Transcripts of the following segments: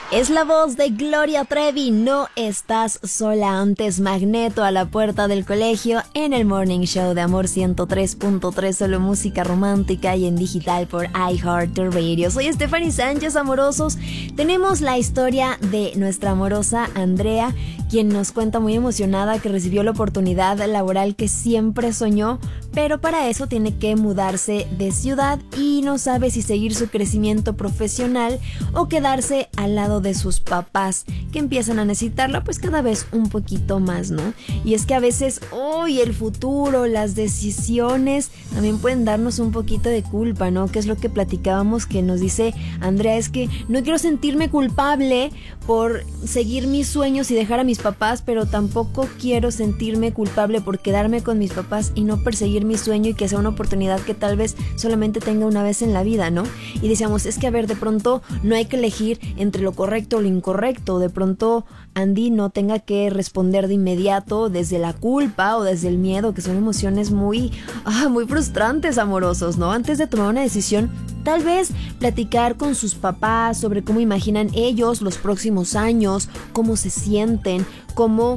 Es la voz de Gloria Trevi, No estás sola. Antes Magneto a la puerta del colegio en el Morning Show de Amor 103.3, solo música romántica y en digital por iHeartRadio. Soy Stephanie Sánchez, amorosos. Tenemos la historia de nuestra amorosa Andrea, quien nos cuenta muy emocionada que recibió la oportunidad laboral que siempre soñó, pero para eso tiene que mudarse de ciudad y no sabe si seguir su crecimiento profesional o quedarse al lado de sus papás, que empiezan a necesitarla pues cada vez un poquito más, ¿no? Y es que a veces el futuro, las decisiones también pueden darnos un poquito de culpa, ¿no? Que es lo que platicábamos, que nos dice Andrea, es que no quiero sentirme culpable por seguir mis sueños y dejar a mis papás, pero tampoco quiero sentirme culpable por quedarme con mis papás y no perseguir mi sueño y que sea una oportunidad que tal vez solamente tenga una vez en la vida, ¿no? Y decíamos, es que a ver, de pronto no hay que elegir entre lo correcto o lo incorrecto. De pronto Andy no tenga que responder de inmediato desde la culpa o desde el miedo, que son emociones muy frustrantes, amorosos, ¿no? Antes de tomar una decisión, tal vez platicar con sus papás sobre cómo imaginan ellos los próximos años, cómo se sienten, cómo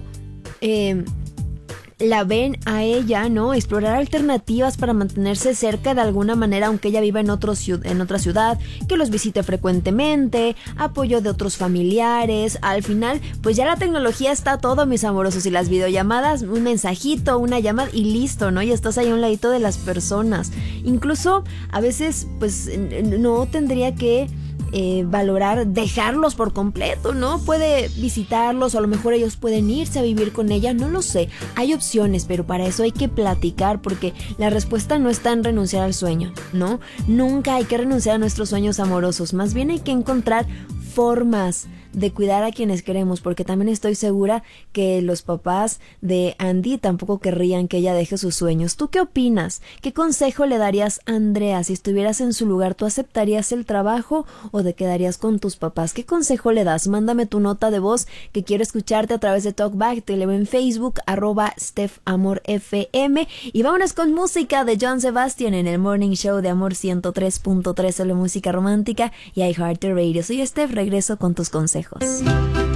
la ven a ella, ¿no? Explorar alternativas para mantenerse cerca de alguna manera, aunque ella viva en otra ciudad, que los visite frecuentemente, apoyo de otros familiares. Al final, pues ya la tecnología está todo, mis amorosos, y las videollamadas, un mensajito, una llamada y listo, ¿no? Ya estás ahí a un ladito de las personas. Incluso a veces, pues no tendría que valorar dejarlos por completo, ¿no? Puede visitarlos o a lo mejor ellos pueden irse a vivir con ella, no lo sé. Hay opciones, pero para eso hay que platicar, porque la respuesta no está en renunciar al sueño, ¿no? Nunca hay que renunciar a nuestros sueños amorosos, más bien hay que encontrar formas de cuidar a quienes queremos, porque también estoy segura que los papás de Andy tampoco querrían que ella deje sus sueños. ¿Tú qué opinas? ¿Qué consejo le darías a Andrea si estuvieras en su lugar? ¿Tú aceptarías el trabajo o te quedarías con tus papás? ¿Qué consejo le das? Mándame tu nota de voz, que quiero escucharte a través de Talkback. Te leo en Facebook, @StephAmorFM. Y vámonos con música de John Sebastian en el Morning Show de Amor 103.3, solo música romántica y iHeartRadio. Soy Steph, regreso con tus consejos.